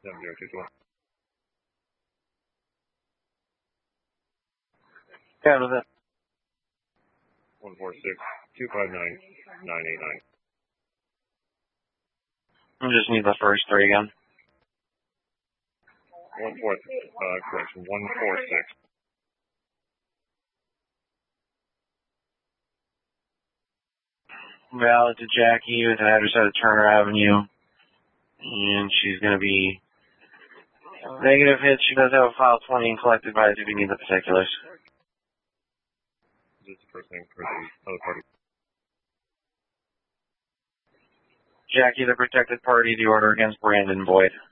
7021. Yeah, was it? 146-259-989. I just need the first three again. 146. Valid to Jackie with an address out of Turner Avenue. And she's going to be negative hit. She does have a file 20 and collected by if you need the particulars. This is the first name for the other party. Jackie, the protected party, the order against Brandon Boyd.